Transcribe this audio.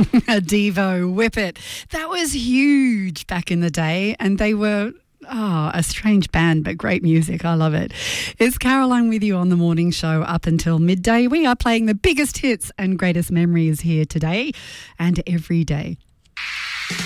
A Devo, Whip It. That was huge back in the day, and they were a strange band, but great music. I love it. It's Caroline with you on the morning show up until midday. We are playing the biggest hits and greatest memories here today and every day.